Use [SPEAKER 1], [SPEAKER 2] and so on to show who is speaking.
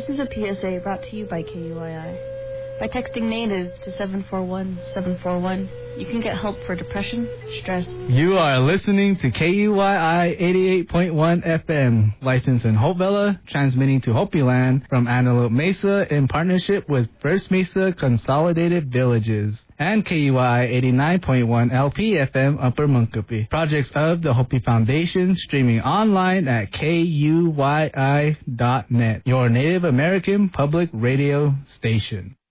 [SPEAKER 1] This is a PSA brought to you by KUII. By texting NATIVE to 741-741, you can get help for depression, stress.
[SPEAKER 2] You are listening to KUII 88.1 FM, licensed in Hope Villa, transmitting to Hopi Land from Antelope Mesa in partnership with First Mesa Consolidated Villages, and KUII 89.1 LP FM Upper Munkapi. Projects of the Hopi Foundation, streaming online at KUII.net, your Native American public radio station.